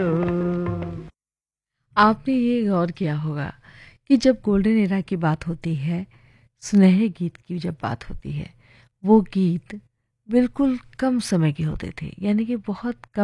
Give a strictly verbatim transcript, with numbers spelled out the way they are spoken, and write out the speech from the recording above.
आपने ये गौर किया होगा कि जब गोल्डन एरा की बात होती है, सुनहरे गीत की जब बात होती है, वो गीत बिल्कुल कम समय के होते थे, यानी कि बहुत कम